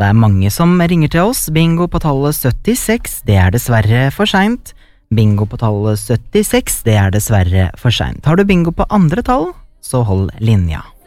det mange som ringer til oss. Bingo på tallet 76, det dessverre for sent. Bingo på tallet 76, det dessverre for sent. Har du bingo på andre tall, så hold linja.